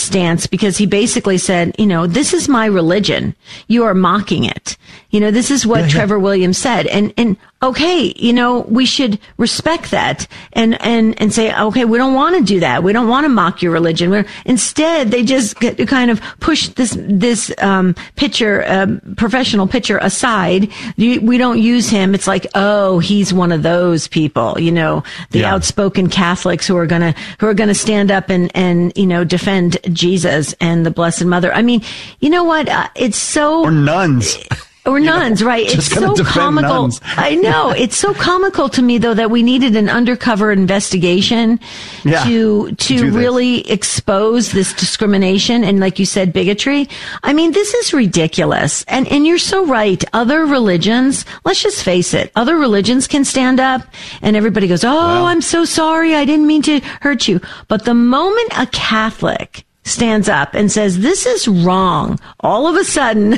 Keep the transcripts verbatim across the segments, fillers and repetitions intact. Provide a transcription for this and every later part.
stance because he basically said, you know, this is my religion. You are mocking it. You know, this is what yeah, Trevor yeah. Williams said. And, and okay, you know, we should respect that and, and, and say, okay, we don't want to do that. We don't want to mock your religion. We're, instead, they just get to kind of push this, this, um, pitcher, um, professional pitcher aside. We don't use him. It's like, oh, he's one of those people, you know, the yeah. outspoken Catholics who are going to, who are going to stand up and, and, you know, defend Jesus and the Blessed Mother. I mean, you know what? Uh, it's so. Or nuns. Or nuns, right? It's so comical. Nuns. I know. It's so comical to me, though, that we needed an undercover investigation yeah, to to really expose this discrimination and, like you said, bigotry. I mean, this is ridiculous. And and you're so right. Other religions, let's just face it, other religions can stand up and everybody goes, oh, well, I'm so sorry. I didn't mean to hurt you. But the moment a Catholic stands up and says, this is wrong, all of a sudden...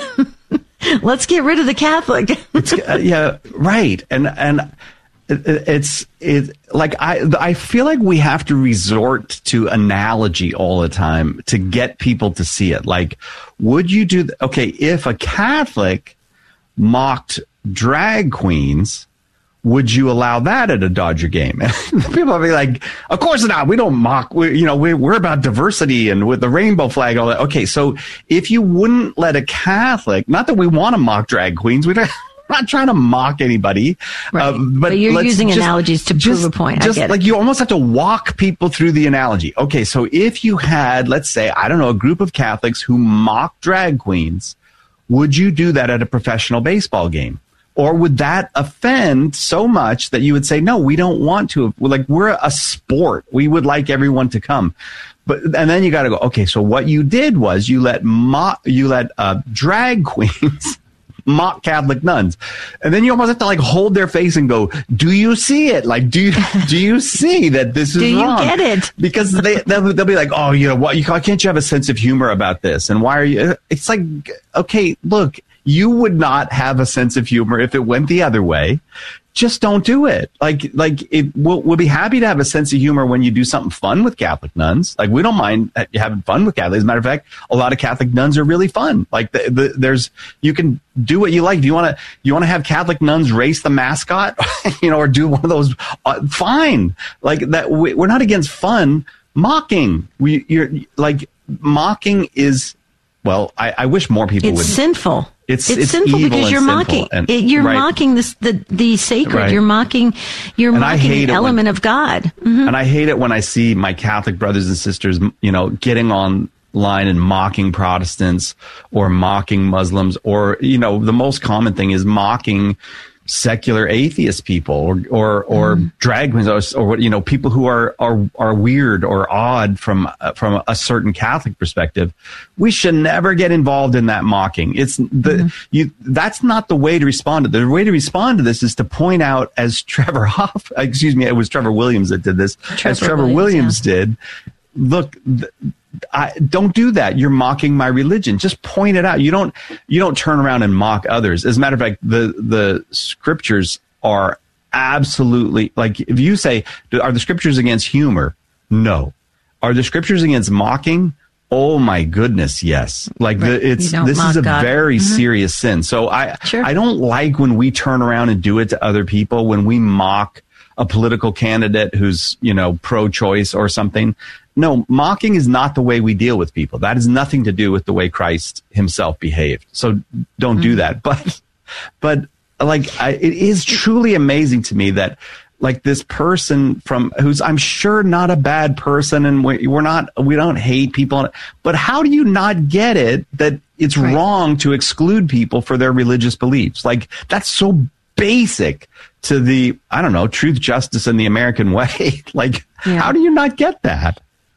Let's get rid of the Catholic. it's, uh, yeah, right. And and it, it's it like I I feel like we have to resort to analogy all the time to get people to see it. Like, would you do? Th- okay, if a Catholic mocked drag queens, would you allow that at a Dodger game? People will be like, of course not. We don't mock. We, you know, we, we're about diversity and with the rainbow flag, all that. Okay. So if you wouldn't let a Catholic, not that we want to mock drag queens, we're not trying to mock anybody. Right. Uh, but, but you're using just, analogies to just, prove a point. Just I get like it. You almost have to walk people through the analogy. Okay. So if you had, let's say, I don't know, a group of Catholics who mock drag queens, would you do that at a professional baseball game? Or would that offend so much that you would say, no, we don't want to? Like, we're a sport. We would like everyone to come. But, and then you got to go, okay, so what you did was you let mock, you let, uh, drag queens mock Catholic nuns. And then you almost have to like hold their face and go, do you see it? Like, do you, do you see that this is do you wrong? Get it? Because they, they'll, they'll be like, oh, you know what? You can't you have a sense of humor about this? And why are you, it's like, okay, look, you would not have a sense of humor if it went the other way. Just don't do it. Like, like it, we'll, we'll be happy to have a sense of humor when you do something fun with Catholic nuns. Like, we don't mind having fun with Catholics. As a matter of fact, a lot of Catholic nuns are really fun. Like, the, the, there's, you can do what you like. If you want to, you want to have Catholic nuns race the mascot, you know, or do one of those, uh, fine. Like that, we, we're not against fun. Mocking. We, you're like, mocking is, well, I, I wish more people it's would. It's sinful. It's, it's, it's sinful because you're mocking. And, it, you're right. mocking this, the the sacred. Right. You're mocking. You're and mocking the element when, of God. Mm-hmm. And I hate it when I see my Catholic brothers and sisters, you know, getting online and mocking Protestants or mocking Muslims, or, you know, the most common thing is mocking secular atheist people or or or mm. drag queens or, or you know, people who are are are weird or odd from uh, from a certain Catholic perspective. We should never get involved in that mocking. It's the mm. you that's not the way to respond to this. The way to respond to this is to point out, as Trevor Hoff, excuse me, it was Trevor Williams that did this, Trevor as Trevor Williams, Williams yeah. did. Look, th- I don't do that. You're mocking my religion. Just point it out. You don't, you don't turn around and mock others. As a matter of fact, the, the scriptures are absolutely, like, if you say, are the scriptures against humor? No. Are the scriptures against mocking? Oh my goodness, yes. Like, right. the, it's, this is a God. very mm-hmm. serious sin. So I, sure. I don't like when we turn around and do it to other people, when we mock a political candidate who's, you know, pro-choice or something. No, mocking is not the way we deal with people. That has nothing to do with the way Christ himself behaved. So don't mm-hmm. do that. But, but like, I, it is truly amazing to me that, like, this person from who's, I'm sure, not a bad person, and we, we're not, we don't hate people, but how do you not get it that it's right. wrong to exclude people for their religious beliefs? Like, that's so basic to the, I don't know, truth, justice, and the American way. Like, yeah. how do you not get that?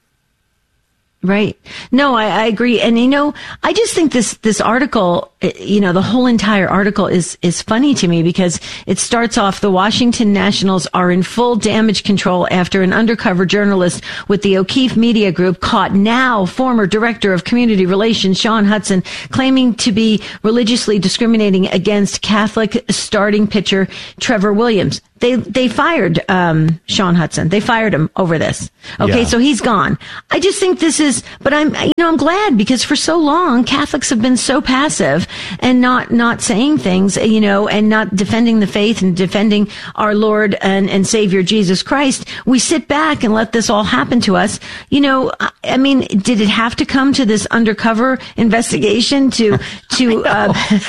Right. No, I, I agree. And, you know, I just think this, this article, you know, the whole entire article is, is funny to me because it starts off, the Washington Nationals are in full damage control after an undercover journalist with the O'Keefe Media Group caught now former director of community relations, Sean Hudson, claiming to be religiously discriminating against Catholic starting pitcher Trevor Williams. they they fired um, Sean Hudson. They fired him over this. Okay, yeah. So he's gone. I just think this is, but I'm you know I'm glad, because for so long Catholics have been so passive and not not saying things, you know, and not defending the faith and defending our Lord and, and Savior Jesus Christ. We sit back and let this all happen to us. You know, I mean, did it have to come to this undercover investigation to to uh,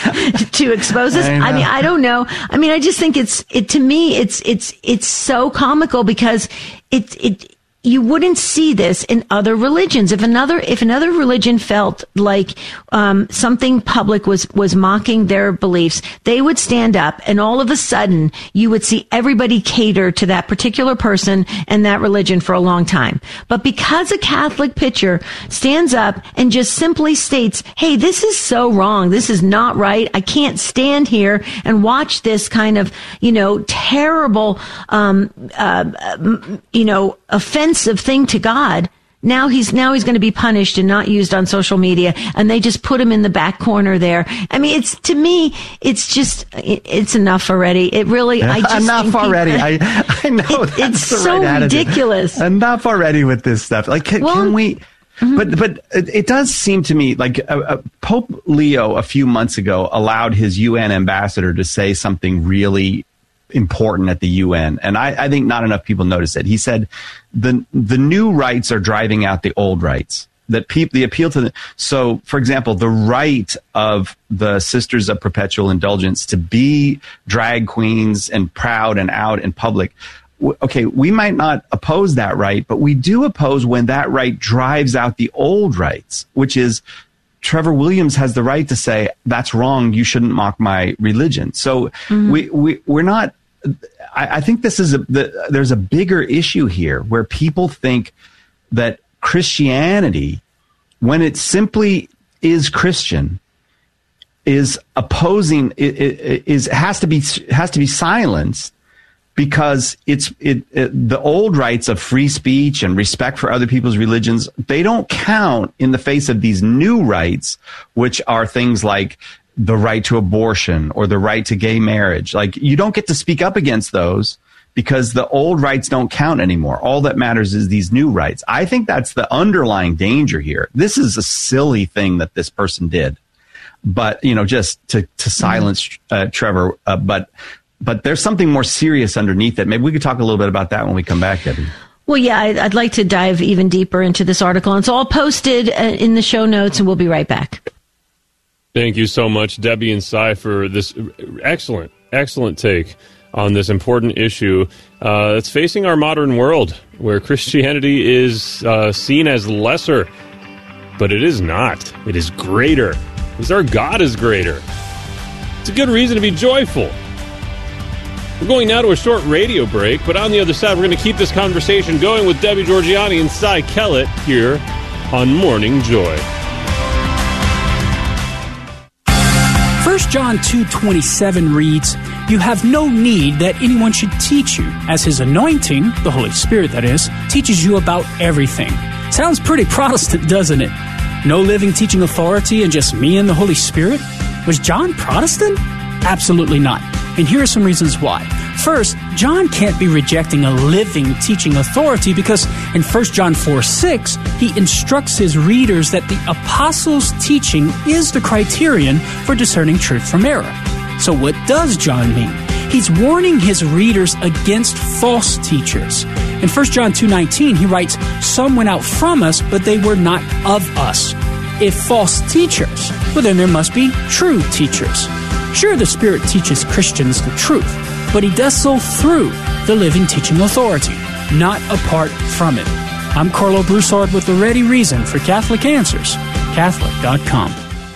to expose us? I, I mean, I don't know. I mean, I just think it's it to me. It's it's it's so comical, because it it you wouldn't see this in other religions. If another if another religion felt like um, something public was was mocking their beliefs, they would stand up, and all of a sudden you would see everybody cater to that particular person and that religion for a long time. But because a Catholic pitcher stands up and just simply states, "Hey, this is so wrong. This is not right. I can't stand here and watch this kind of you know terrible um, uh, you know offensive thing to God." Now he's now he's going to be punished and not used on social media, and they just put him in the back corner there. I mean, it's to me, it's just it, it's enough already. It really, I just enough already. I I know it, that's it's the so right ridiculous. Attitude. Enough already with this stuff. Like, can, well, can we? Mm-hmm. But but it, it does seem to me like uh, uh, Pope Leo a few months ago allowed his U N ambassador to say something really important at the U N, and I, I think not enough people notice it. He said the the new rights are driving out the old rights. That people the appeal to the so, for example, the right of the Sisters of Perpetual Indulgence to be drag queens and proud and out in public. Okay, we might not oppose that right, but we do oppose when that right drives out the old rights, which is Trevor Williams has the right to say, that's wrong, you shouldn't mock my religion. So mm-hmm. we, we, we're not, I, I think this is a, the, there's a bigger issue here where people think that Christianity, when it simply is Christian, is opposing, it, it, is, has to be, has to be silenced, because it's it, it the old rights of free speech and respect for other people's religions, they don't count in the face of these new rights, which are things like the right to abortion or the right to gay marriage. Like, you don't get to speak up against those because the old rights don't count anymore. All that matters is these new rights. I think that's the underlying danger here. This is a silly thing that this person did, but you know, just to to silence uh, Trevor, uh, but. But there's something more serious underneath it. Maybe we could talk a little bit about that when we come back, Debbie. Well, yeah, I'd like to dive even deeper into this article. And it's all posted in the show notes, and we'll be right back. Thank you so much, Debbie and Cy, for this excellent, excellent take on this important issue uh, that's facing our modern world, where Christianity is uh, seen as lesser. But it is not. It is greater, because our God is greater. It's a good reason to be joyful. We're going now to a short radio break, but on the other side, we're going to keep this conversation going with Debbie Georgianni and Cy Kellett here on Morning Joy. First John two twenty-seven reads, "You have no need that anyone should teach you, as his anointing," the Holy Spirit that is, "teaches you about everything." Sounds pretty Protestant, doesn't it? No living teaching authority and just me and the Holy Spirit? Was John Protestant? Absolutely not. And here are some reasons why. First, John can't be rejecting a living teaching authority because in First John four six, he instructs his readers that the apostles' teaching is the criterion for discerning truth from error. So what does John mean? He's warning his readers against false teachers. In First John two nineteen, he writes, "Some went out from us, but they were not of us." If false teachers, well then there must be true teachers. Sure, the Spirit teaches Christians the truth, but he does so through the living teaching authority, not apart from it. I'm Carlo Broussard with the ready reason for Catholic Answers, Catholic dot com.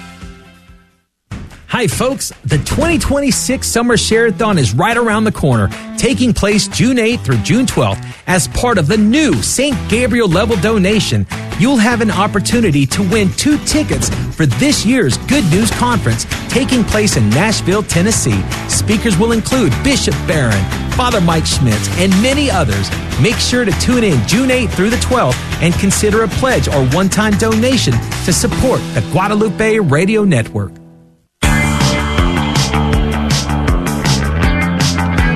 Hi, folks. The twenty twenty-six Summer Share-a-thon is right around the corner, taking place June eighth through June twelfth. As part of the new Saint Gabriel level donation, you'll have an opportunity to win two tickets for this year's Good News Conference taking place in Nashville, Tennessee. Speakers will include Bishop Barron, Father Mike Schmitz, and many others. Make sure to tune in June eighth through the twelfth and consider a pledge or one-time donation to support the Guadalupe Radio Network. Good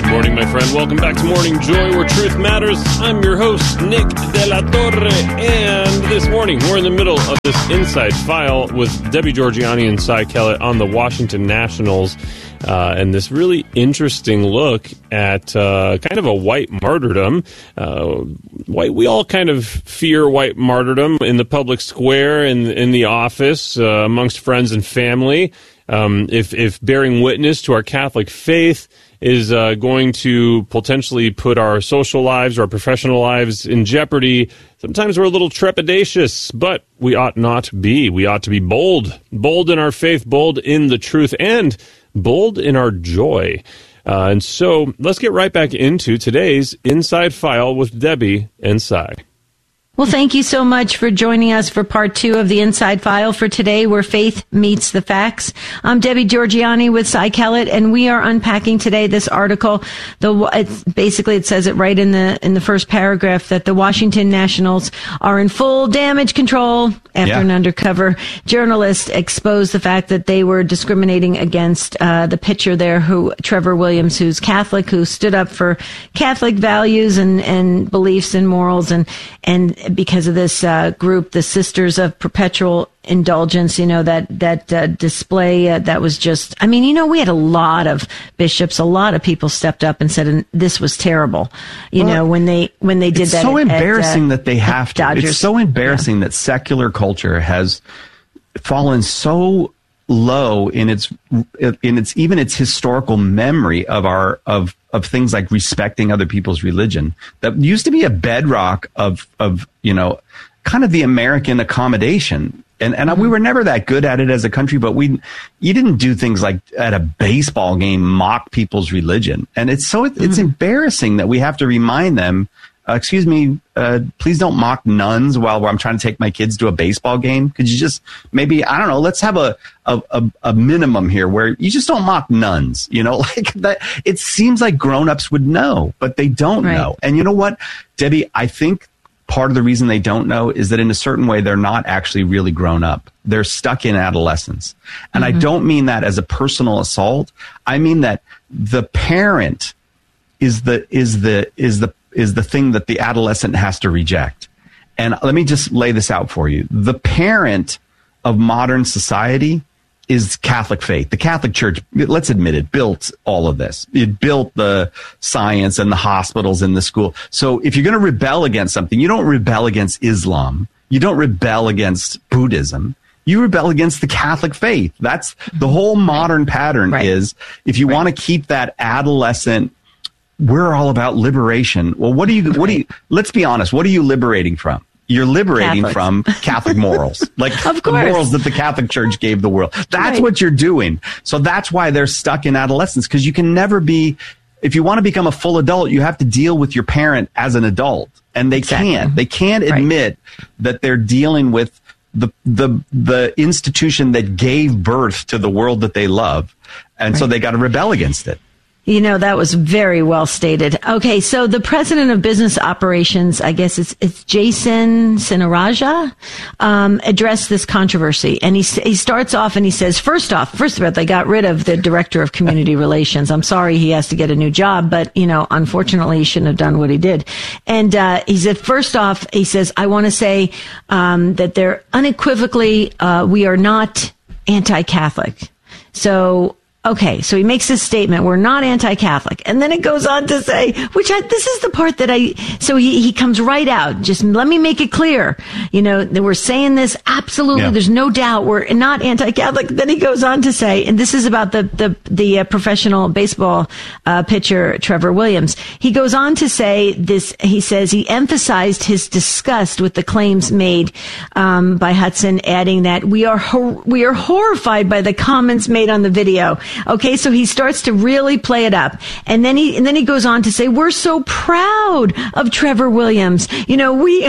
Morning, my friend. Welcome back to Morning Joy, where truth matters. I'm your host, Nick De La Torre, and this morning we're in the middle of this Inside File with Debbie Georgianni and Cy Kellett on the Washington Nationals, uh, and this really interesting look at uh, kind of a white martyrdom. Uh, white, we all kind of fear white martyrdom in the public square, in in the office, uh, amongst friends and family. Um, if if bearing witness to our Catholic faith is uh, going to potentially put our social lives or our professional lives in jeopardy, sometimes we're a little trepidatious, but we ought not be. We ought to be bold, bold in our faith, bold in the truth, and bold in our joy. Uh, and so let's get right back into today's Inside File with Debbie and Cy. Well, thank you so much for joining us for part two of the Inside File for today, where faith meets the facts. I'm Debbie Georgianni with Cy Kellett, and we are unpacking today this article. The it's, basically, it says it right in the in the first paragraph that the Washington Nationals are in full damage control after yeah. an undercover journalist exposed the fact that they were discriminating against uh, the pitcher there, who Trevor Williams, who's Catholic, who stood up for Catholic values and and beliefs and morals, and and because of this uh, group, the Sisters of Perpetual Indulgence, you know, that that uh, display uh, that was just, I mean, you know, we had a lot of bishops, a lot of people stepped up and said, and this was terrible, you well, know, when they when they did it's that. It's so at, embarrassing at, uh, that they have to. Dodgers. It's so embarrassing yeah. that secular culture has fallen so low in its in its even its historical memory of our of of things like respecting other people's religion that used to be a bedrock of of you know kind of the American accommodation, and and mm-hmm. we were never that good at it as a country, but we you didn't do things like at a baseball game mock people's religion, and it's so it's mm-hmm. embarrassing that we have to remind them. Uh, excuse me, uh, please don't mock nuns while I'm trying to take my kids to a baseball game. Could you just maybe, I don't know, let's have a, a, a, a minimum here where you just don't mock nuns, you know, like that. It seems like grown-ups would know, but they don't right. know. And you know what, Debbie, I think part of the reason they don't know is that in a certain way, they're not actually really grown up. They're stuck in adolescence. And mm-hmm. I don't mean that as a personal assault. I mean that the parent is the, is the, is the, is the thing that the adolescent has to reject. And let me just lay this out for you. The parent of modern society is Catholic faith. The Catholic Church, let's admit it, built all of this. It built the science and the hospitals and the school. So if you're going to rebel against something, you don't rebel against Islam. You don't rebel against Buddhism. You rebel against the Catholic faith. That's the whole modern pattern right. is if you right. want to keep that adolescent, we're all about liberation. Well, what do you, what do you, let's be honest, what are you liberating from? You're liberating Catholics. From Catholic morals, like the morals that the Catholic Church gave the world. That's right. what you're doing. So that's why they're stuck in adolescence, because you can never be, if you want to become a full adult, you have to deal with your parent as an adult. And they exactly. can't. They can't admit right. that they're dealing with the, the, the institution that gave birth to the world that they love. And right. so they got to rebel against it. You know, that was very well stated. Okay, so the president of business operations, I guess it's it's Jason Sinaraja, um, addressed this controversy. And he he starts off and he says, first off, first of all, they got rid of the director of community relations. I'm sorry he has to get a new job, but, you know, unfortunately, he shouldn't have done what he did. And uh, he said, first off, he says, I want to say um, that they're unequivocally, uh, we are not anti-Catholic. So... Okay, so he makes this statement, we're not anti-Catholic. And then it goes on to say, which I, this is the part that I, so he, he comes right out. Just let me make it clear. You know, that we're saying this, absolutely, yeah. there's no doubt we're not anti-Catholic. Then he goes on to say, and this is about the, the, the uh, professional baseball uh, pitcher, Trevor Williams. He goes on to say this, he says he emphasized his disgust with the claims made um, by Hudson, adding that we are, hor- we are horrified by the comments made on the video. Okay, so he starts to really play it up. And then he and then he goes on to say, we're so proud of Trevor Williams. You know, we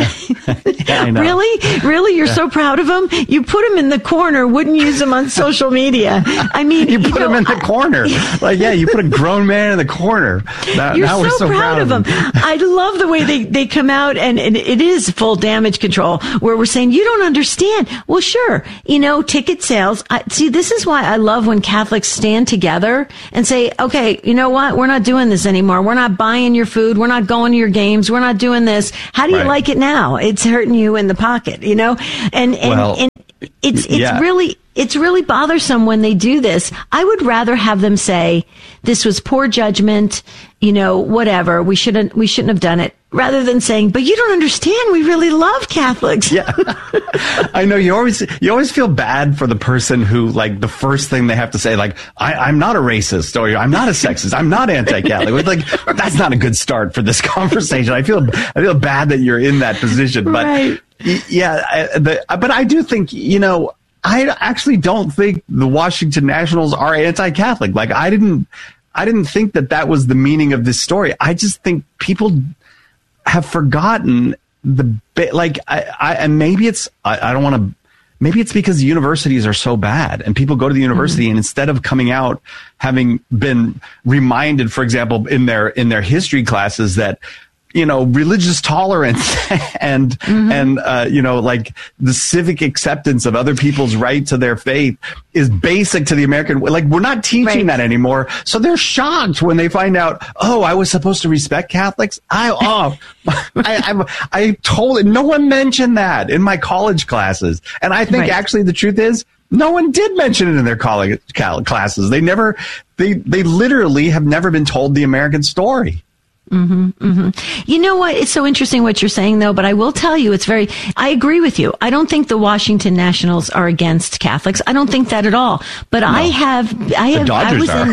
yeah, know. really, really, you're yeah. so proud of him? You put him in the corner, wouldn't use him on social media. I mean, you put you know, him in the corner. Like, yeah, you put a grown man in the corner. Now, you're now so, we're so proud, proud of him. him. I love the way they, they come out, and, and it is full damage control, where we're saying, you don't understand. Well, sure, you know, ticket sales. I, see, this is why I love when Catholics stand stand together and say, okay, you know what? We're not doing this anymore. We're not buying your food. We're not going to your games. We're not doing this. How do you right. like it now? It's hurting you in the pocket, you know? And, and, well, and it's, it's yeah. really, it's really bothersome when they do this. I would rather have them say, this was poor judgment, you know, whatever. We shouldn't, we shouldn't have done it. Rather than saying, but you don't understand, we really love Catholics. Yeah. I know you always, you always feel bad for the person who, like, the first thing they have to say, like, I, I'm not a racist, or I'm not a sexist, I'm not anti-Catholic. Like, that's not a good start for this conversation. I feel, I feel bad that you're in that position, but right. yeah, I, the, but I do think, you know, I actually don't think the Washington Nationals are anti-Catholic. Like, I didn't, I didn't think that that was the meaning of this story. I just think people have forgotten the, like, I, I and maybe it's, I, I don't want to, maybe it's because the universities are so bad and people go to the university mm-hmm. and instead of coming out having been reminded, for example, in their, in their history classes that, you know, religious tolerance and, mm-hmm. and, uh, you know, like the civic acceptance of other people's right to their faith is basic to the American, like, we're not teaching right. that anymore. So they're shocked when they find out, oh, I was supposed to respect Catholics. I, oh, I, I, I told, no one mentioned that in my college classes. And I think right. actually the truth is, no one did mention it in their college classes. They never, they, they literally have never been told the American story. Mm-hmm, mm-hmm. You know what? It's so interesting what you're saying, though, but I will tell you, it's very, I agree with you. I don't think the Washington Nationals are against Catholics. I don't think that at all. But no. I have, I have, the Dodgers I was are. in,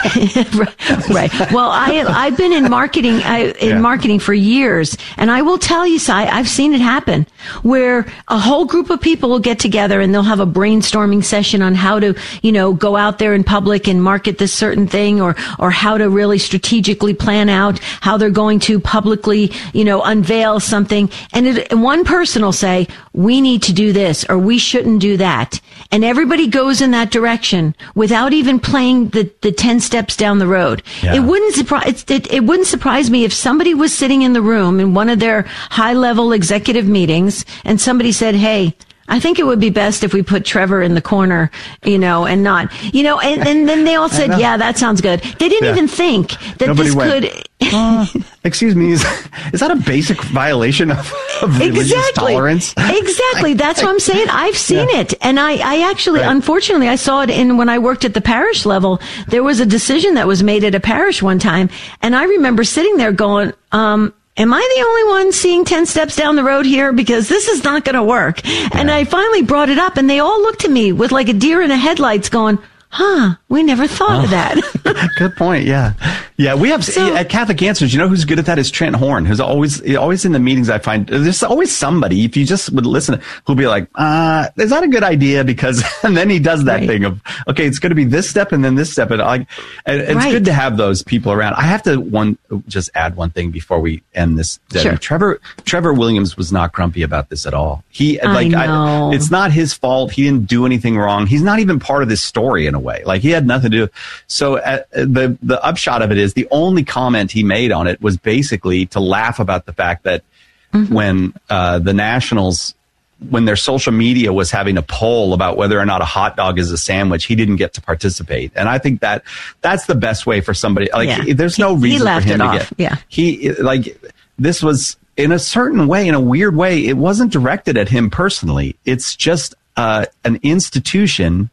right, right. Well, I, I've been in marketing, I, in yeah. marketing for years, and I will tell you, Si, I've seen it happen where a whole group of people will get together and they'll have a brainstorming session on how to, you know, go out there in public and market this certain thing, or, or how to really strategically plan out how they're going to publicly, you know, unveil something. And, it, and one person will say, we need to do this, or we shouldn't do that. And everybody goes in that direction without even playing the, the ten steps down the road. Yeah. It wouldn't surprise, it, it wouldn't surprise me if somebody was sitting in the room in one of their high level executive meetings and somebody said, hey, I think it would be best if we put Trevor in the corner, you know, and not, you know, and, and then they all said, yeah, that sounds good. They didn't yeah. even think that Nobody this went, could. uh, excuse me, is, is that a basic violation of, of religious exactly. tolerance? Exactly. That's what I'm saying. I've seen yeah. it. And I, I actually, right. unfortunately, I saw it in when I worked at the parish level. There was a decision that was made at a parish one time. And I remember sitting there going, um, am I the only one seeing ten steps down the road here? Because this is not going to work. Yeah. And I finally brought it up, and they all looked at me with like a deer in the headlights going, huh, we never thought oh. of that. Good point. Yeah. Yeah. We have so, at Catholic Answers, you know, who's good at that is Trent Horn, who's always, always in the meetings. I find there's always somebody, if you just would listen, who'll be like, uh, is that a good idea? Because, and then he does that right. thing of, okay, it's going to be this step and then this step. And like, and it's right. good to have those people around. I have to one, just add one thing before we end this. Sure. Trevor, Trevor Williams was not grumpy about this at all. He, I like, know. I, it's not his fault. He didn't do anything wrong. He's not even part of this story in a way. Like, he had nothing to do. So uh, the the upshot of it is the only comment he made on it was basically to laugh about the fact that mm-hmm. when uh, the Nationals, when their social media was having a poll about whether or not a hot dog is a sandwich, he didn't get to participate. And I think that that's the best way for somebody. Like, yeah. there's no he, reason he for him it to off. get. Yeah. He like this was in a certain way, in a weird way. It wasn't directed at him personally. It's just uh, an institution.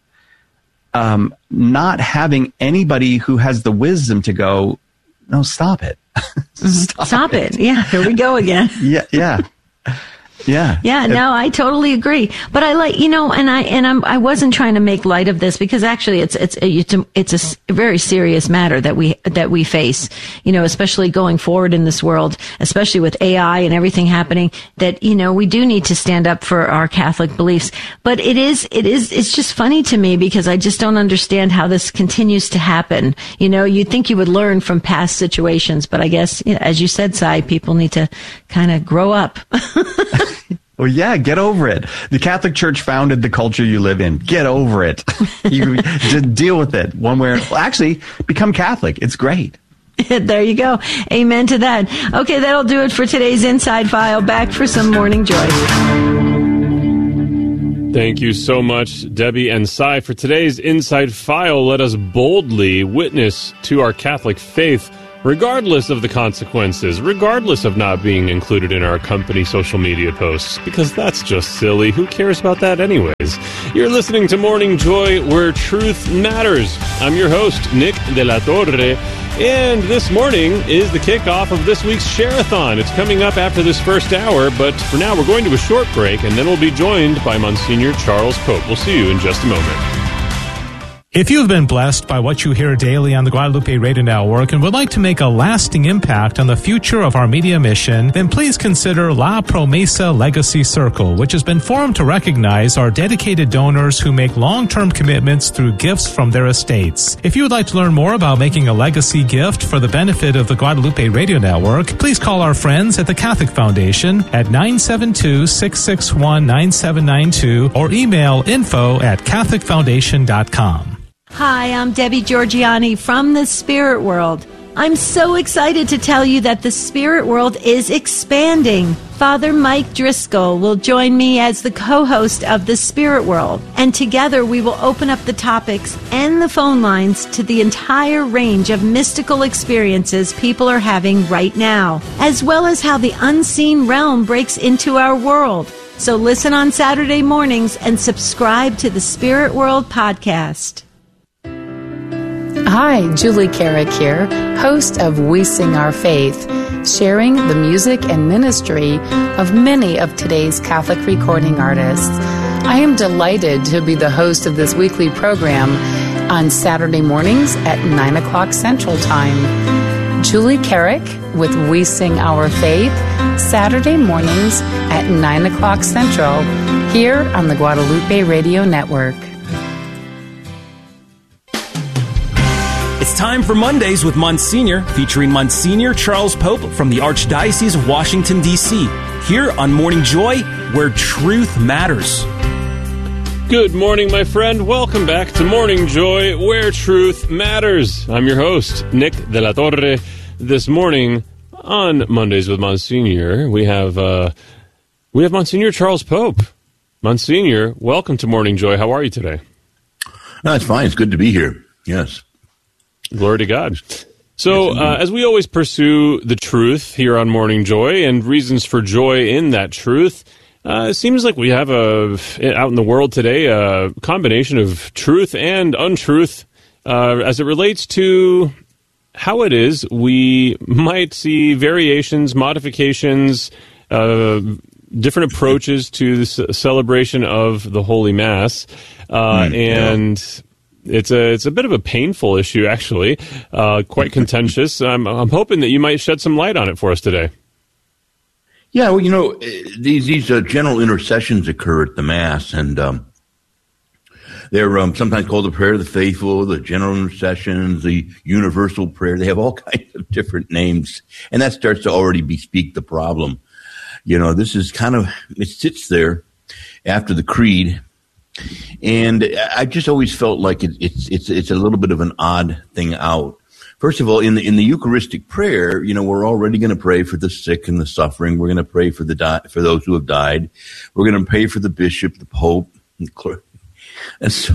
Um, not having anybody who has the wisdom to go, no, stop it. stop, stop it. it. Yeah, here we go again. yeah, yeah. Yeah. Yeah, no, I totally agree. But I like, you know, and I, and I'm, I wasn't trying to make light of this because actually it's, it's, it's a, it's a very serious matter that we, that we face, you know, especially going forward in this world, especially with A I and everything happening, that, you know, we do need to stand up for our Catholic beliefs. But it is, it is, it's just funny to me because I just don't understand how this continues to happen. You know, you'd think you would learn from past situations, but I guess, you know, as you said, Si, people need to kind of grow up. Well, yeah, get over it. The Catholic Church founded the culture you live in. Get over it. You just deal with it one way. Or, well, actually, become Catholic. It's great. There you go. Amen to that. Okay, that'll do it for today's Inside File. Back for some Morning Joy. Thank you so much, Debbie and Cy. For today's Inside File, let us boldly witness to our Catholic faith, regardless of the consequences, regardless of not being included in our company social media posts, because that's just silly. Who cares about that anyways? You're listening to Morning Joy, where truth matters. I'm your host, Nick de la Torre, and this morning is the kickoff of this week's Share-a-thon. It's coming up after this first hour, but for now we're going to a short break, and then we'll be joined by Monsignor Charles Pope. We'll see you in just a moment. If you've been blessed by what you hear daily on the Guadalupe Radio Network and would like to make a lasting impact on the future of our media mission, then please consider La Promesa Legacy Circle, which has been formed to recognize our dedicated donors who make long-term commitments through gifts from their estates. If you would like to learn more about making a legacy gift for the benefit of the Guadalupe Radio Network, please call our friends at the Catholic Foundation at nine seven two, six six one, nine seven nine two or email info at catholic foundation dot com. Hi, I'm Debbie Georgiani from the Spirit World. I'm so excited to tell you that the Spirit World is expanding. Father Mike Driscoll will join me as the co-host of the Spirit World, and together we will open up the topics and the phone lines to the entire range of mystical experiences people are having right now, as well as how the unseen realm breaks into our world. So listen on Saturday mornings and subscribe to the Spirit World podcast. Hi, Julie Carrick here, host of We Sing Our Faith, sharing the music and ministry of many of today's Catholic recording artists. I am delighted to be the host of this weekly program on Saturday mornings at nine o'clock Central Time. Julie Carrick with We Sing Our Faith, Saturday mornings at nine o'clock Central, here on the Guadalupe Radio Network. It's time for Mondays with Monsignor, featuring Monsignor Charles Pope from the Archdiocese of Washington, D C, here on Morning Joy, where truth matters. Good morning, my friend. Welcome back to Morning Joy, where truth matters. I'm your host, Nick de la Torre. This morning on Mondays with Monsignor, we have uh, we have Monsignor Charles Pope. Monsignor, welcome to Morning Joy. How are you today? No, it's fine. It's good to be here. Yes. Glory to God. So, uh, as we always pursue the truth here on Morning Joy and reasons for joy in that truth, uh, it seems like we have a out in the world today a combination of truth and untruth uh, as it relates to how it is we might see variations, modifications, uh, different approaches to the c- celebration of the Holy Mass, uh, mm, and. Yeah. It's a it's a bit of a painful issue, actually, uh, quite contentious. I'm I'm hoping that you might shed some light on it for us today. Yeah, well, you know, these these uh, general intercessions occur at the Mass, and um, they're um, sometimes called the Prayer of the Faithful, the General Intercessions, the Universal Prayer. They have all kinds of different names, and that starts to already bespeak the problem. You know, this is kind of it sits there after the Creed. And I just always felt like it, it's it's it's a little bit of an odd thing out. First of all, in the in the Eucharistic prayer, you know, we're already going to pray for the sick and the suffering. We're going to pray for the di- for those who have died. We're going to pray for the bishop, the pope, and, clerk. And so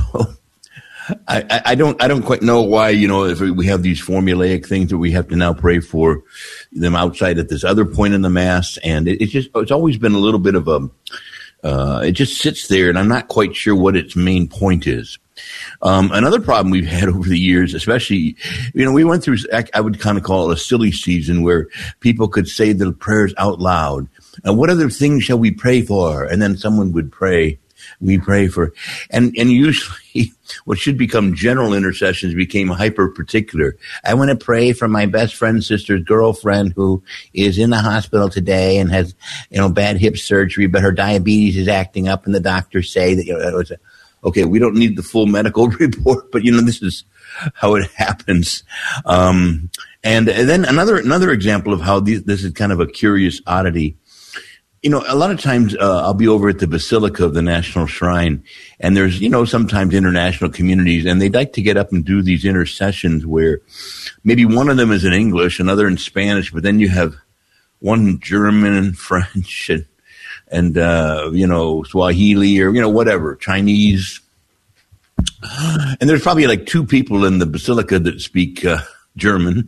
I, I don't I don't quite know why, you know, if we have these formulaic things that we have to now pray for them outside at this other point in the Mass, and it, it's just it's always been a little bit of a Uh, it just sits there, and I'm not quite sure what its main point is. Um, another problem we've had over the years, especially, you know, we went through, I would kind of call it a silly season where people could say the prayers out loud. And what other things shall we pray for? And then someone would pray. We pray for, and, and usually what should become general intercessions became hyper particular. I want to pray for my best friend's sister's girlfriend who is in the hospital today and has, you know, bad hip surgery, but her diabetes is acting up, and the doctors say that, you know, it's a, okay, we don't need the full medical report, but you know, this is how it happens. Um, and, and then another, another example of how these, this is kind of a curious oddity. You know, a lot of times uh, I'll be over at the Basilica of the National Shrine, and there's, you know, sometimes international communities, and they'd like to get up and do these intercessions where maybe one of them is in English, another in Spanish, but then you have one in German and French and, and, uh, you know, Swahili or, you know, whatever, Chinese. And there's probably like two people in the basilica that speak uh, German.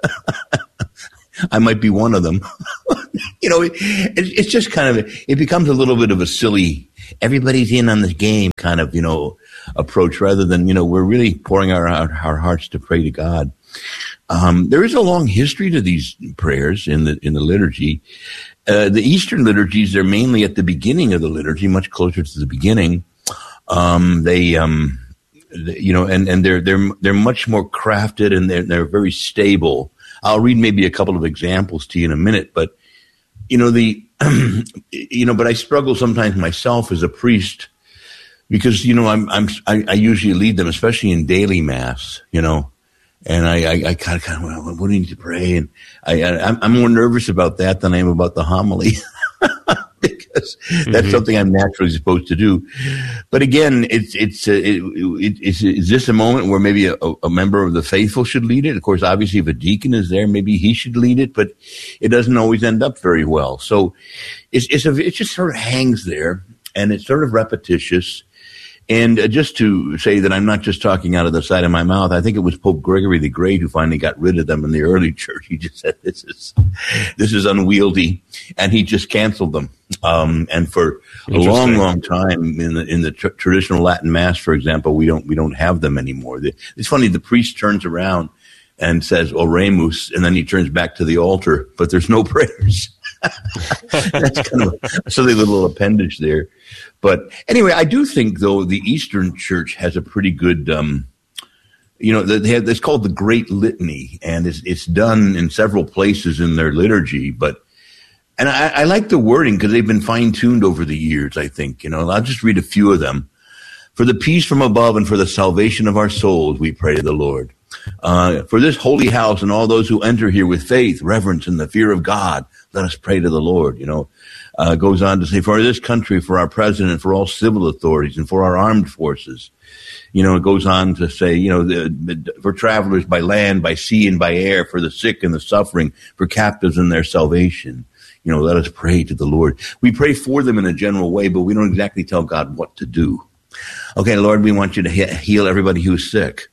I might be one of them. You know, it, it's just kind of, it becomes a little bit of a silly, everybody's in on this game kind of, you know, approach rather than, you know, we're really pouring our, our, our hearts to pray to God. Um, there is a long history to these prayers in the, in the liturgy. Uh, the Eastern liturgies, they're mainly at the beginning of the liturgy, much closer to the beginning. Um, they, um, they, you know, and, and they're, they're, they're much more crafted and they're, they're very stable. I'll read maybe a couple of examples to you in a minute, but, you know, the, you know, but I struggle sometimes myself as a priest because, you know, I'm, I'm, I, I usually lead them, especially in daily mass, you know, and I, I, I kind of, kind of, well, what do you need to pray? And I, I, I'm more nervous about that than I am about the homily. Because that's mm-hmm. something I'm naturally supposed to do. But again, it's, it's, uh, it, it, it's, is this a moment where maybe a, a member of the faithful should lead it? Of course, obviously, if a deacon is there, maybe he should lead it, but it doesn't always end up very well. So it's, it's a, it just sort of hangs there and it's sort of repetitious. And uh, just to say that I'm not just talking out of the side of my mouth, I think it was Pope Gregory the Great who finally got rid of them in the early church. He just said, this is, this is unwieldy. And he just canceled them. Um, and for a long, long time in the, in the tr- traditional Latin Mass, for example, we don't, we don't have them anymore. The, it's funny. The priest turns around and says, Oremus, and then he turns back to the altar, but there's no prayers. That's kind of a silly little appendage there. But anyway, I do think, though, the Eastern Church has a pretty good, um, you know, they have, it's called the Great Litany, and it's, it's done in several places in their liturgy. But, and I, I like the wording because they've been fine-tuned over the years, I think. You know, I'll just read a few of them. For the peace from above and for the salvation of our souls, we pray to the Lord. Uh, for this holy house and all those who enter here with faith, reverence, and the fear of God, let us pray to the Lord. You know, uh, goes on to say, for this country, for our president, for all civil authorities, and for our armed forces. You know, it goes on to say, you know, the, for travelers by land, by sea, and by air, for the sick and the suffering, for captives and their salvation. You know, let us pray to the Lord. We pray for them in a general way, but we don't exactly tell God what to do. Okay, Lord, we want you to he- heal everybody who's sick.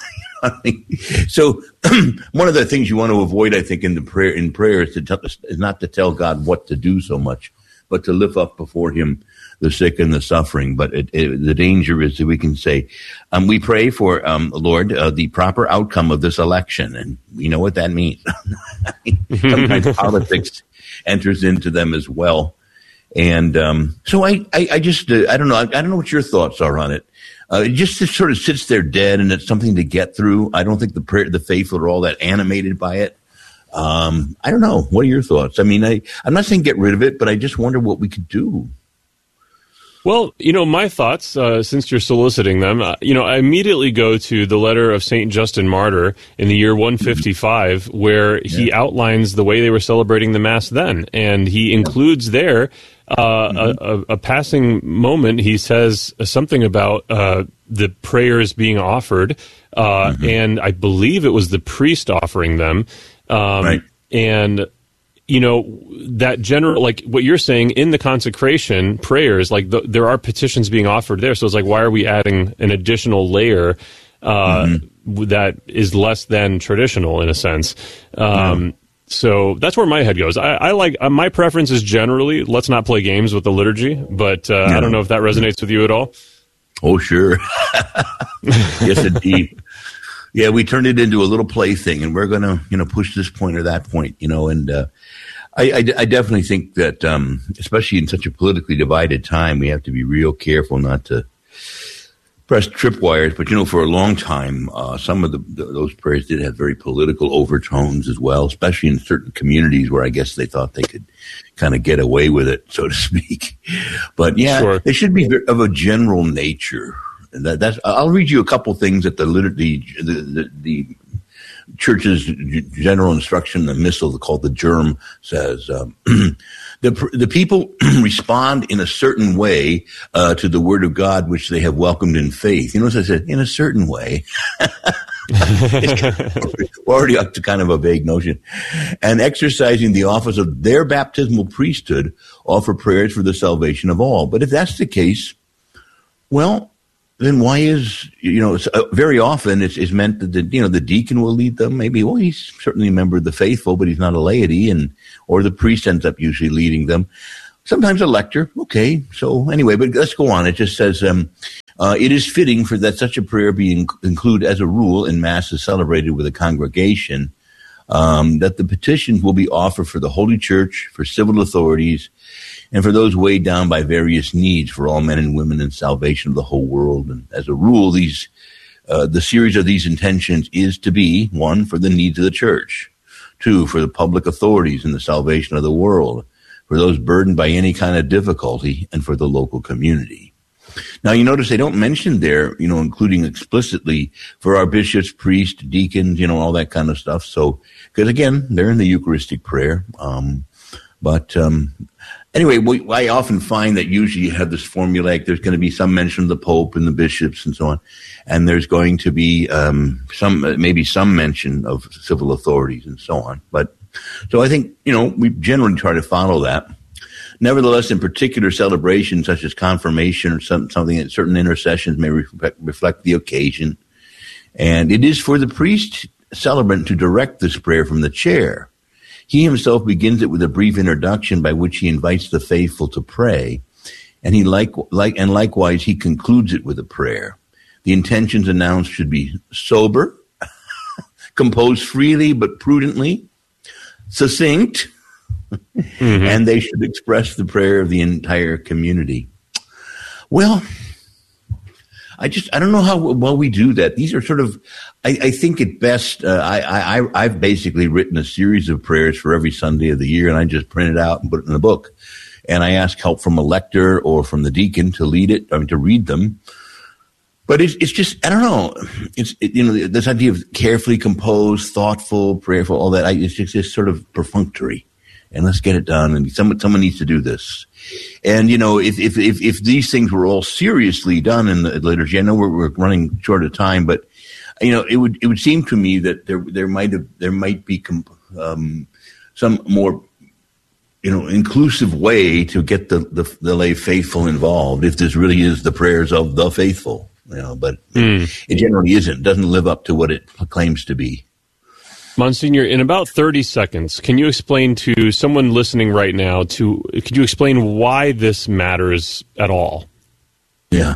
So one of the things you want to avoid, I think, in the prayer in prayer is to tell, is not to tell God what to do so much, but to lift up before Him the sick and the suffering. But it, it, the danger is that we can say, um, we pray for, um, Lord, uh, the proper outcome of this election, and you know what that means. Sometimes politics enters into them as well, and um, so I, I, I just, uh, I don't know, I, I don't know what your thoughts are on it. Uh, it just sort of sits there dead, and it's something to get through. I don't think the prayer, the faithful are all that animated by it. Um, I don't know. What are your thoughts? I mean, I, I'm not saying get rid of it, but I just wonder what we could do. Well, you know, my thoughts, uh, since you're soliciting them, uh, you know, I immediately go to the letter of Saint Justin Martyr in the year one fifty-five, where he yeah. outlines the way they were celebrating the Mass then. And he includes there uh, mm-hmm. a, a, a passing moment. He says something about uh, the prayers being offered, uh, mm-hmm. and I believe it was the priest offering them. Um, right. And you know, that general, like what you're saying in the consecration prayers, like the, there are petitions being offered there. So it's like, why are we adding an additional layer uh, mm-hmm. that is less than traditional in a sense? Um, yeah. So that's where my head goes. I, I like, uh, my preference is generally, let's not play games with the liturgy, but uh, yeah. I don't know if that resonates with you at all. Oh, sure. Yes, indeed. Yeah, we turned it into a little plaything, and we're going to, you know, push this point or that point, you know, and uh, I, I, I definitely think that, um, especially in such a politically divided time, we have to be real careful not to press tripwires. But, you know, for a long time, uh, some of the, the those prayers did have very political overtones as well, especially in certain communities where I guess they thought they could kind of get away with it, so to speak. But, yeah, sure. They should be of a general nature. That, that's, I'll read you a couple things that the liturgy, the, the, the church's general instruction, the missal called the Germ, says um, the the people respond in a certain way uh, to the word of God, which they have welcomed in faith. You notice I said in a certain way. It's already up to kind of a vague notion. And exercising the office of their baptismal priesthood offer prayers for the salvation of all. But if that's the case, well, then why is, you know, uh, very often it's, it's meant that the, you know, the deacon will lead them. Maybe, well, he's certainly a member of the faithful, but he's not a laity, and, or the priest ends up usually leading them. Sometimes a lector. Okay. So anyway, but let's go on. It just says, um, uh, it is fitting for that such a prayer be in, included as a rule in masses celebrated with a congregation, um, that the petitions will be offered for the Holy Church, for civil authorities, and for those weighed down by various needs for all men and women in salvation of the whole world. And as a rule, these, uh, the series of these intentions is to be, one, for the needs of the church, two, for the public authorities in the salvation of the world, for those burdened by any kind of difficulty, and for the local community. Now, you notice they don't mention there, you know, including explicitly for our bishops, priests, deacons, you know, all that kind of stuff. So, because again, they're in the Eucharistic prayer. Um, but, um, Anyway, we, I often find that usually you have this formulaic, there's going to be some mention of the Pope and the bishops and so on, and there's going to be um, some, maybe some mention of civil authorities and so on. But so I think, you know, we generally try to follow that. Nevertheless, in particular celebrations such as confirmation or some, something that certain intercessions may reflect, reflect the occasion, and it is for the priest celebrant to direct this prayer from the chair. He himself begins it with a brief introduction by which he invites the faithful to pray, and he like, like and likewise he concludes it with a prayer. The intentions announced should be sober, composed freely but prudently, succinct, mm-hmm. and they should express the prayer of the entire community. Well, I just, I don't know how well we do that. These are sort of, I, I think at best, uh, I, I, I've basically written a series of prayers for every Sunday of the year, and I just print it out and put it in the book. And I ask help from a lector or from the deacon to lead it, I mean, to read them. But it's, it's just, I don't know. It's, it, you know, this idea of carefully composed, thoughtful, prayerful, all that, I, it's just, just sort of perfunctory. And let's get it done. And someone, someone needs to do this. And, you know, if, if, if, if these things were all seriously done in the liturgy, I know we're, we're running short of time, but, you know, it would, it would seem to me that there, there might have, there might be, um, some more, you know, inclusive way to get the, the, the lay faithful involved if this really is the prayers of the faithful, you know, but mm. it, it generally isn't, it doesn't live up to what it claims to be. Monsignor, in about thirty seconds, can you explain to someone listening right now, to could you explain why this matters at all? Yeah.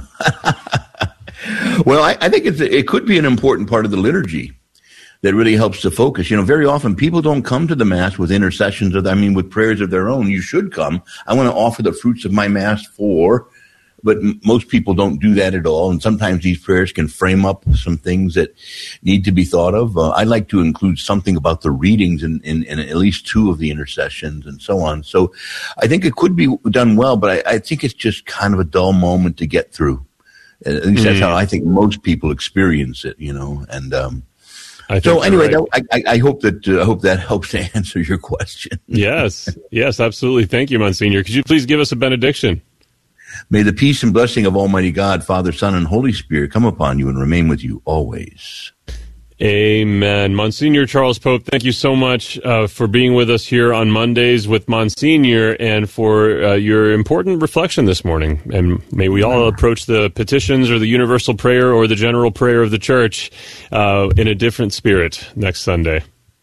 Well, I, I think it's, it could be an important part of the liturgy that really helps to focus. You know, very often people don't come to the Mass with intercessions, of, I mean, with prayers of their own. You should come. I want to offer the fruits of my Mass for... But m- most people don't do that at all. And sometimes these prayers can frame up some things that need to be thought of. Uh, I like to include something about the readings in, in, in at least two of the intercessions and so on. So I think it could be done well, but I, I think it's just kind of a dull moment to get through. At least mm. that's how I think most people experience it, you know. And um, so anyway, right. that, I, I hope that uh, I hope that helps to answer your question. Yes, yes, absolutely. Thank you, Monsignor. Could you please give us a benediction? May the peace and blessing of Almighty God, Father, Son, and Holy Spirit come upon you and remain with you always. Amen. Monsignor Charles Pope, thank you so much uh, for being with us here on Mondays with Monsignor and for uh, your important reflection this morning. And may we all approach the petitions or the universal prayer or the general prayer of the Church uh, in a different spirit next Sunday.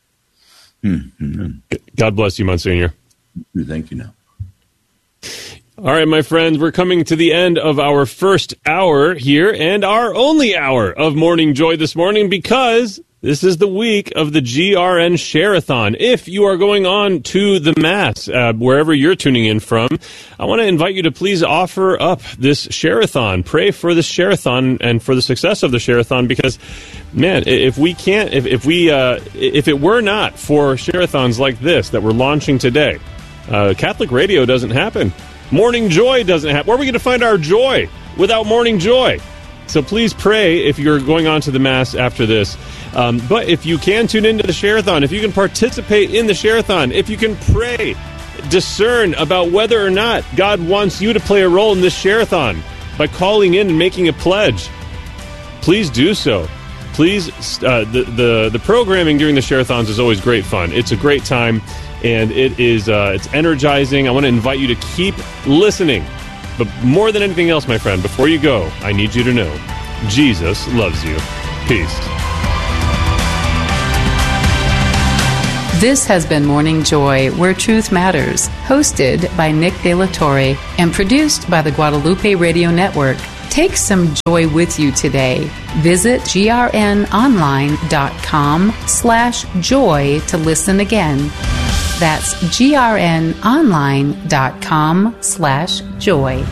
Mm-hmm. God bless you, Monsignor. Thank you now. All right, my friends, we're coming to the end of our first hour here and our only hour of Morning Joy this morning because this is the week of the G R N Share-a-thon. If you are going on to the Mass, uh, wherever you're tuning in from, I want to invite you to please offer up this Share-a-thon. Pray for the Share-a-thon and for the success of the Share-a-thon because, man, if we can't, if, if we, uh, if it were not for Share-a-thons like this that we're launching today, uh, Catholic radio doesn't happen. Morning Joy doesn't happen. Where are we going to find our joy without Morning Joy? So please pray if you're going on to the Mass after this. Um, but if you can tune into the Share-a-thon, if you can participate in the Share-a-thon, if you can pray, discern about whether or not God wants you to play a role in this Share-a-thon by calling in and making a pledge, please do so. please, uh, the, the, the programming during the Share-a-thons is always great fun. It's a great time, and it is uh, it's energizing. I want to invite you to keep listening. But more than anything else, my friend, before you go, I need you to know Jesus loves you. Peace. This has been Morning Joy, Where Truth Matters, hosted by Nick De La Torre and produced by the Guadalupe Radio Network. Take some joy with you today. Visit grnonline.com slash joy to listen again. That's grnonline.com slash joy.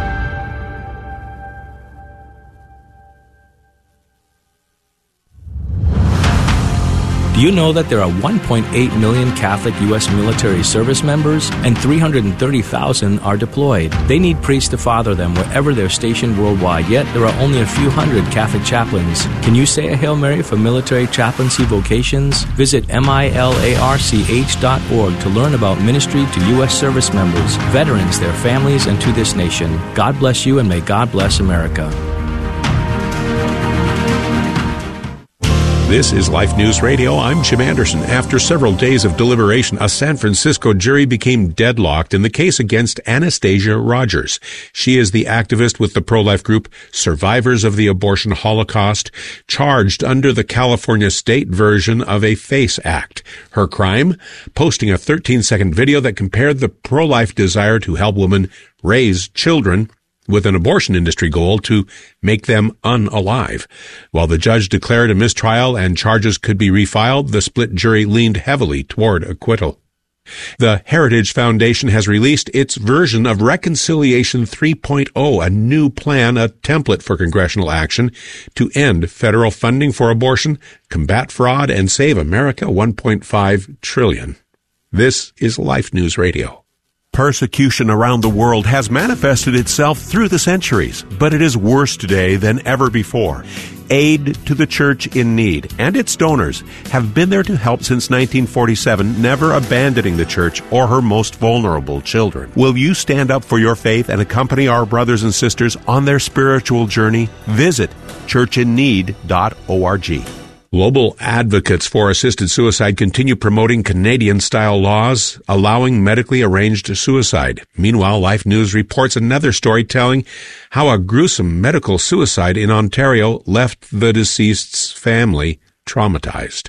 Do you know that there are one point eight million Catholic U S military service members and three hundred thirty thousand are deployed? They need priests to father them wherever they're stationed worldwide, yet there are only a few hundred Catholic chaplains. Can you say a Hail Mary for military chaplaincy vocations? Visit milarch dot org to learn about ministry to U S service members, veterans, their families, and to this nation. God bless you, and may God bless America. This is Life News Radio. I'm Jim Anderson. After several days of deliberation, a San Francisco jury became deadlocked in the case against Anastasia Rogers. She is the activist with the pro-life group Survivors of the Abortion Holocaust, charged under the California state version of a FACE Act. Her crime? Posting a thirteen-second video that compared the pro-life desire to help women raise children with an abortion industry goal to make them unalive. While the judge declared a mistrial and charges could be refiled, the split jury leaned heavily toward acquittal. The Heritage Foundation has released its version of Reconciliation three point oh, a new plan, a template for congressional action to end federal funding for abortion, combat fraud, and save America one point five trillion dollars. This is Life News Radio. Persecution around the world has manifested itself through the centuries, but it is worse today than ever before. Aid to the Church in Need and its donors have been there to help since nineteen forty-seven, never abandoning the Church or her most vulnerable children. Will you stand up for your faith and accompany our brothers and sisters on their spiritual journey? Visit church in need dot org. Global advocates for assisted suicide continue promoting Canadian-style laws allowing medically arranged suicide. Meanwhile, Life News reports another story telling how a gruesome medical suicide in Ontario left the deceased's family traumatized.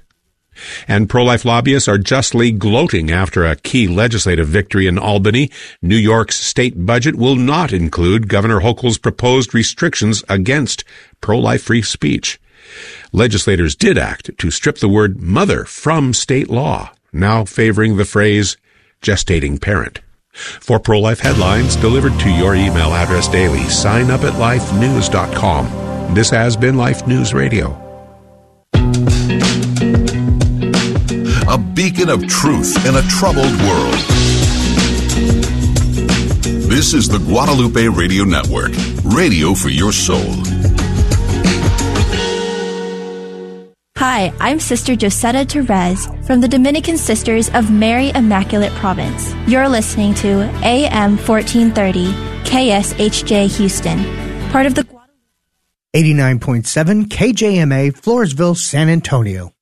And pro-life lobbyists are justly gloating after a key legislative victory in Albany. New York's state budget will not include Governor Hochul's proposed restrictions against pro-life free speech. Legislators did act to strip the word mother from state law, now favoring the phrase gestating parent. For pro-life headlines delivered to your email address daily, sign up at life news dot com. This has been Life News Radio. A beacon of truth in a troubled world. This is the Guadalupe Radio Network, radio for your soul. Hi, I'm Sister Josetta Therese from the Dominican Sisters of Mary Immaculate Province. You're listening to A M fourteen thirty K S H J Houston, part of the eighty-nine point seven K J M A Floresville, San Antonio.